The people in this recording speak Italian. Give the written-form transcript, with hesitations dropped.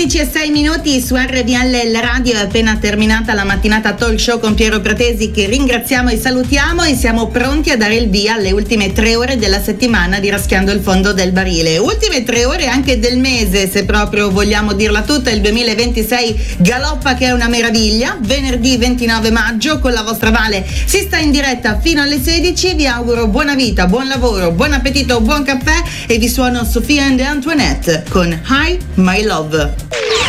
11:06 su RVL, la radio. È appena terminata la mattinata talk show con Piero Pratesi, che ringraziamo e salutiamo, e siamo pronti a dare il via alle ultime 3 ore della settimana di Raschiando il fondo del barile. Ultime 3 ore anche del mese, se proprio vogliamo dirla tutta. Il 2026 galoppa, che è una meraviglia. Venerdì 29 maggio con la vostra Vale si sta in diretta fino alle 16. Vi auguro buona vita, buon lavoro, buon appetito, buon caffè, e vi suono Sofia and Antoinette con Hi My Love.